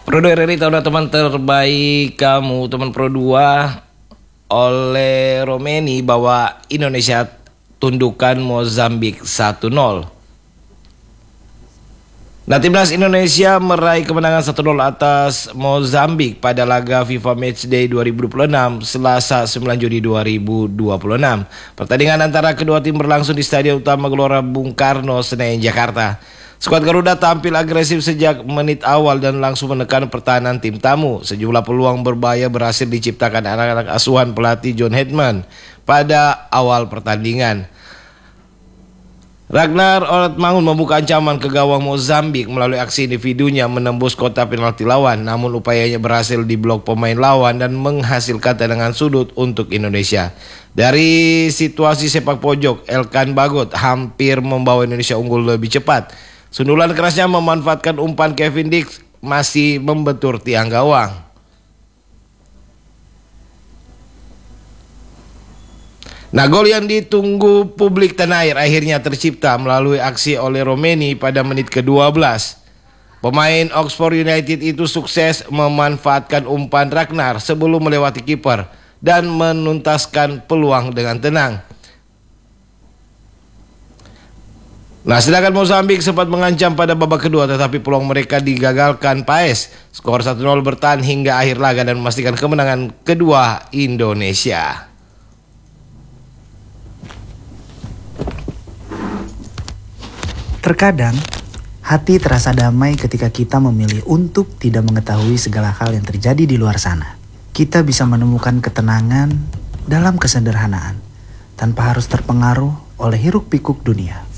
Pro 2 RRI tahu teman terbaik kamu, teman Pro 2 oleh Romeni bahwa Indonesia tundukkan Mozambik 1-0. Nah, timnas Indonesia meraih kemenangan 1-0 atas Mozambik pada laga FIFA Matchday 2026 Selasa 9 Juni 2026. Pertandingan antara kedua tim berlangsung di Stadion Utama Gelora Bung Karno, Senayan, Jakarta. Skuad Garuda tampil agresif sejak menit awal dan langsung menekan pertahanan tim tamu. Sejumlah peluang berbahaya berhasil diciptakan anak-anak asuhan pelatih John Hedman pada awal pertandingan. Ragnar Ortmangun membuka ancaman ke gawang Mozambik melalui aksi individunya menembus kotak penalti lawan, namun upayanya berhasil diblok pemain lawan dan menghasilkan tendangan sudut untuk Indonesia. Dari situasi sepak pojok, Elkan Bagot hampir membawa Indonesia unggul lebih cepat. Sundulan kerasnya memanfaatkan umpan Kevin Dix masih membentur tiang gawang. Nah, gol yang ditunggu publik tanah air akhirnya tercipta melalui aksi oleh Romeni pada menit ke-12. Pemain Oxford United itu sukses memanfaatkan umpan Ragnar sebelum melewati kiper dan menuntaskan peluang dengan tenang. Nah, sedangkan Mozambik sempat mengancam pada babak kedua tetapi peluang mereka digagalkan Paes. Skor 1-0 bertahan hingga akhir laga dan memastikan kemenangan kedua Indonesia. Terkadang, hati terasa damai ketika kita memilih untuk tidak mengetahui segala hal yang terjadi di luar sana. Kita bisa menemukan ketenangan dalam kesederhanaan, tanpa harus terpengaruh oleh hiruk-pikuk dunia.